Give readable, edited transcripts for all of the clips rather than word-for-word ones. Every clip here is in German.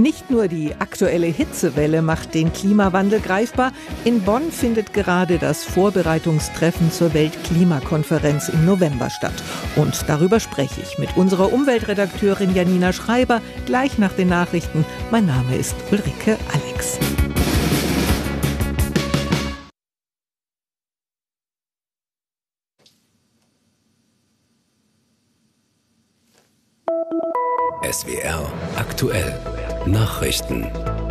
Nicht nur die aktuelle Hitzewelle macht den Klimawandel greifbar. In Bonn findet gerade das Vorbereitungstreffen zur Weltklimakonferenz im November statt. Und darüber spreche ich mit unserer Umweltredakteurin Janina Schreiber gleich nach den Nachrichten. Mein Name ist Ulrike Alex. SWR aktuell Nachrichten.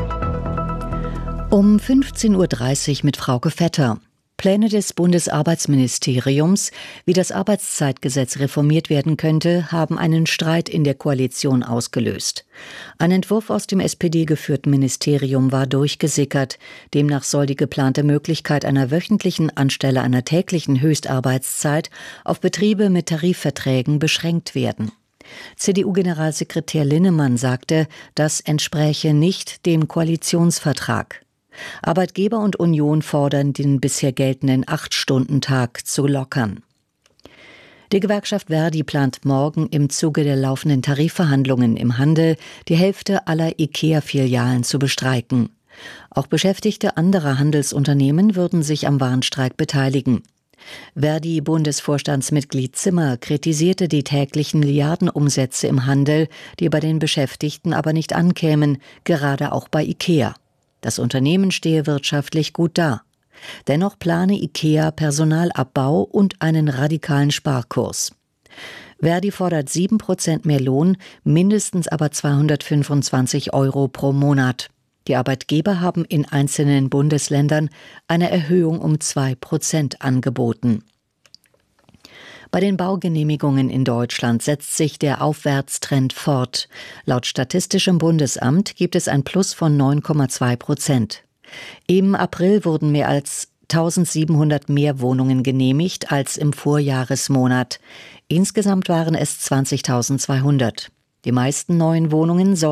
Um 15.30 Uhr mit Frauke Vetter. Pläne des Bundesarbeitsministeriums, wie das Arbeitszeitgesetz reformiert werden könnte, haben einen Streit in der Koalition ausgelöst. Ein Entwurf aus dem SPD-geführten Ministerium war durchgesickert. Demnach soll die geplante Möglichkeit einer wöchentlichen anstelle einer täglichen Höchstarbeitszeit auf Betriebe mit Tarifverträgen beschränkt werden. CDU-Generalsekretär Linnemann sagte, das entspräche nicht dem Koalitionsvertrag. Arbeitgeber und Union fordern, den bisher geltenden 8-Stunden-Tag zu lockern. Die Gewerkschaft Verdi plant morgen im Zuge der laufenden Tarifverhandlungen im Handel die Hälfte aller IKEA-Filialen zu bestreiken. Auch Beschäftigte anderer Handelsunternehmen würden sich am Warnstreik beteiligen. Verdi-Bundesvorstandsmitglied Zimmer kritisierte die täglichen Milliardenumsätze im Handel, die bei den Beschäftigten aber nicht ankämen, gerade auch bei IKEA. Das Unternehmen stehe wirtschaftlich gut da. Dennoch plane IKEA Personalabbau und einen radikalen Sparkurs. Verdi fordert 7% mehr Lohn, mindestens aber 225 € pro Monat. Die Arbeitgeber haben in einzelnen Bundesländern eine Erhöhung um 2% angeboten. Bei den Baugenehmigungen in Deutschland setzt sich der Aufwärtstrend fort. Laut Statistischem Bundesamt gibt es ein Plus von 9,2%. Im April wurden mehr als 1700 mehr Wohnungen genehmigt als im Vorjahresmonat. Insgesamt waren es 20.200. Die meisten neuen Wohnungen sollen